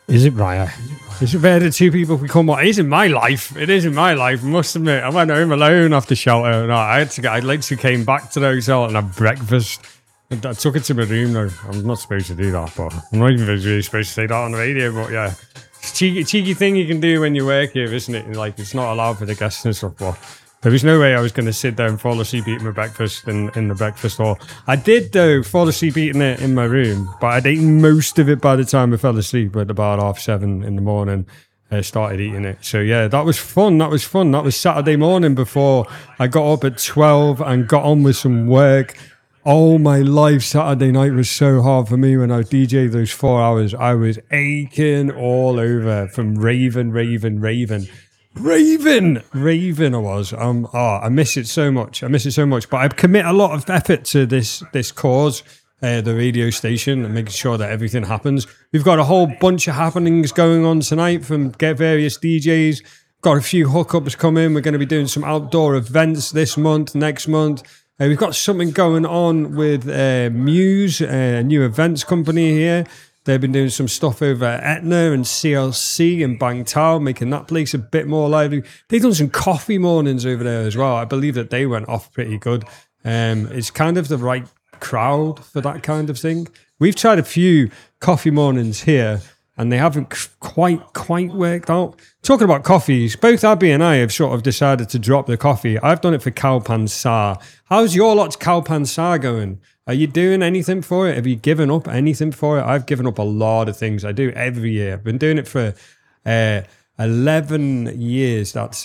Is it Raya? Is it where the two people become what? It is in my life. It is in my life. I must admit, I went home alone after shelter. No, I literally came back to the hotel and had breakfast. I took it to my room though. I'm not supposed to do that, but I'm not even really supposed to say that on the radio. But yeah, it's a cheeky thing you can do when you work here, isn't it? Like, it's not allowed for the guests and stuff. But there was no way I was going to sit there and fall asleep eating my breakfast in the breakfast hall. I did, though, fall asleep eating it in my room, but I'd eaten most of it by the time I fell asleep at about 7:30 in the morning. I started eating it. So, yeah, that was fun. That was Saturday morning before I got up at 12 and got on with some work. Oh, my life, Saturday night was so hard for me when I was DJing those 4 hours. I was aching all over from raving. I was. I miss it so much. But I commit a lot of effort to this cause, the radio station, and making sure that everything happens. We've got a whole bunch of happenings going on tonight from various DJs. Got a few hookups coming. We're going to be doing some outdoor events this month, next month. We've got something going on with Muse, a new events company here. They've been doing some stuff over at Etna and CLC and Bangtao, making that place a bit more lively. They've done some coffee mornings over there as well. I believe that they went off pretty good. It's kind of the right crowd for that kind of thing. We've tried a few coffee mornings here, and they haven't quite worked out. Talking about coffees, both Abby and I have sort of decided to drop the coffee. I've done it for Kalpan Sa. How's your lot's Kalpan Sa going? Are you doing anything for it? Have you given up anything for it? I've given up a lot of things. I do every year. I've been doing it for 11 years. That's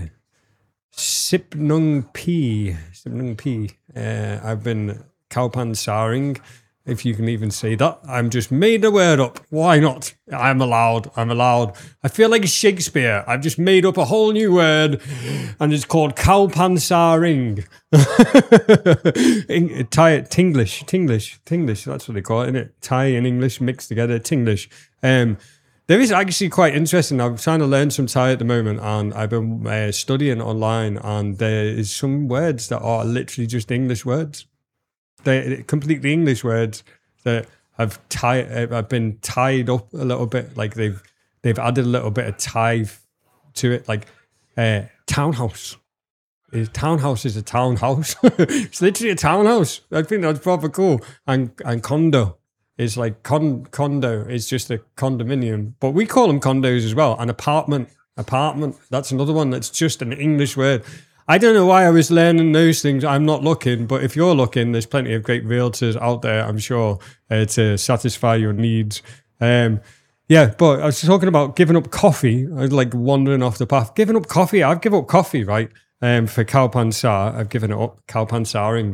Sipnung P. I've been Kalpan Saring, if you can even say that. I'm just made the word up. Why not? I'm allowed. I feel like Shakespeare. I've just made up a whole new word, and it's called Kalpansaring. Tinglish. That's what they call it, isn't it? Thai and English mixed together. Tinglish. There is actually quite interesting. I'm trying to learn some Thai at the moment, and I've been studying online, and there is some words that are literally just English words. They're completely English words that have been tied up a little bit. Like they've added a little bit of Thai to it. Like townhouse. Townhouse is a townhouse. It's literally a townhouse. I think that's proper cool. And condo is like condo is just a condominium, but we call them condos as well. An apartment. That's another one that's just an English word. I don't know why I was learning those things. I'm not looking, but if you're looking, there's plenty of great realtors out there, I'm sure, to satisfy your needs. But I was talking about giving up coffee. I was like wandering off the path. Giving up coffee. I've given up coffee, right? For Kalpan Sa. I've given it up. Kalpan Saring.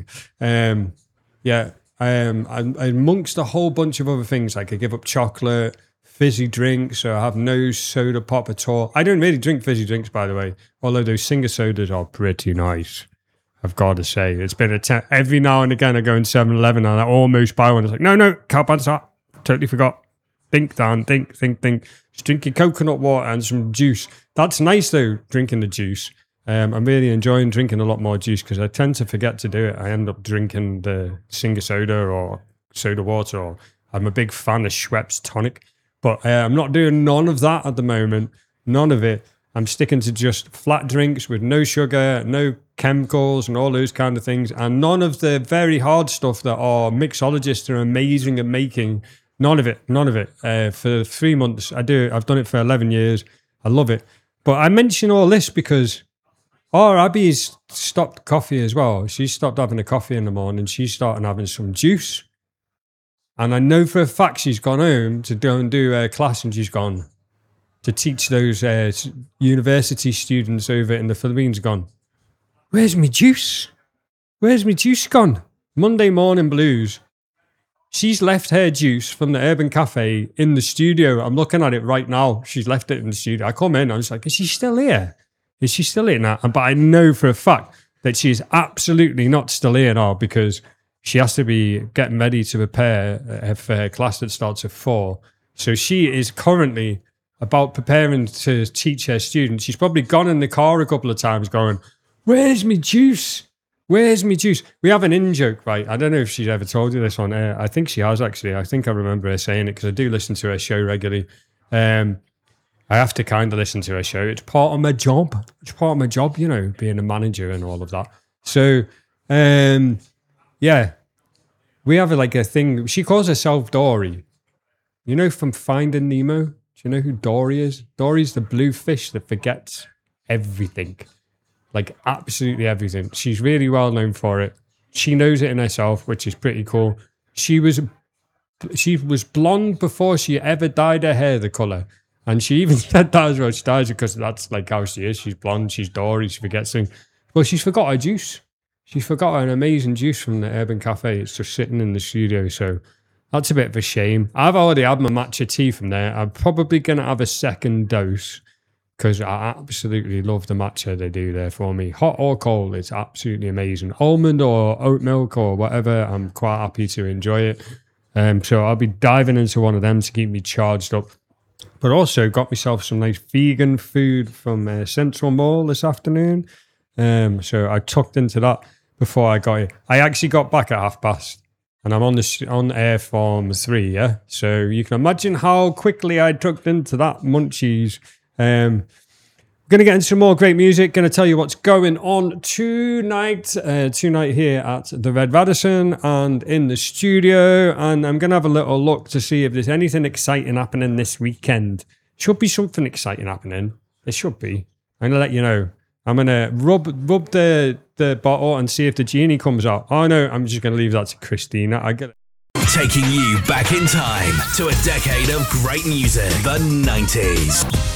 Amongst a whole bunch of other things, like I give up chocolate, fizzy drinks, so I have no soda pop at all. I don't really drink fizzy drinks, by the way, although those Singer sodas are pretty nice, I've got to say. It's been every now and again I go in 7-Eleven and I almost buy one. It's like, no, Kalpan Sa. Totally forgot. Think, Dan, think. Just drinking coconut water and some juice. That's nice, though, drinking the juice. I'm really enjoying drinking a lot more juice because I tend to forget to do it. I end up drinking the Singer soda or soda water, or I'm a big fan of Schweppes tonic. But I'm not doing none of that at the moment. None of it. I'm sticking to just flat drinks with no sugar, no chemicals and all those kind of things. And none of the very hard stuff that our mixologists are amazing at making. None of it. For 3 months, I've done it for 11 years. I love it. But I mention all this because Abby's stopped coffee as well. She stopped having a coffee in the morning. She's starting having some juice. And I know for a fact she's gone home to go and do a class, and she's gone to teach those university students over in the Philippines. Gone, where's my juice? Where's my juice gone? Monday morning blues. She's left her juice from the Urban Cafe in the studio. I'm looking at it right now. She's left it in the studio. I come in, I was like, is she still here? Is she still here now? But I know for a fact that she's absolutely not still here now, because she has to be getting ready to prepare for her class that starts at 4. So she is currently about preparing to teach her students. She's probably gone in the car a couple of times going, where's my juice? Where's my juice? We have an in-joke, right? I don't know if she's ever told you this on air. I think she has, actually. I think I remember her saying it because I do listen to her show regularly. I have to kind of listen to her show. It's part of my job. It's part of my job, you know, being a manager and all of that. So, yeah, we have like a thing. She calls herself Dory. You know, from Finding Nemo. Do you know who Dory is? Dory's the blue fish that forgets everything. Like absolutely everything. She's really well known for it. She knows it in herself, which is pretty cool. She was blonde before she ever dyed her hair the colour. And she even said that as well. She dyes it because that's like how she is. She's blonde, she's Dory, she forgets things. Well, she's forgot her juice. She's forgot an amazing juice from the Urban Cafe. It's just sitting in the studio. So that's a bit of a shame. I've already had my matcha tea from there. I'm probably going to have a second dose because I absolutely love the matcha they do there for me. Hot or cold, it's absolutely amazing. Almond or oat milk or whatever, I'm quite happy to enjoy it. So I'll be diving into one of them to keep me charged up. But also got myself some nice vegan food from Central Mall this afternoon. So I tucked into that before I got here. I actually got back at past, and I'm on air from 3, yeah? So you can imagine how quickly I tucked into that munchies. Going to get into some more great music. Going to tell you what's going on tonight here at the Red Radisson and in the studio. And I'm going to have a little look to see if there's anything exciting happening this weekend. Should be something exciting happening. There should be. I'm going to let you know. I'm going to rub the bottle and see if the genie comes out. Oh no, I'm just going to leave that to Christina. I get it. Taking you back in time to a decade of great music, the 90s.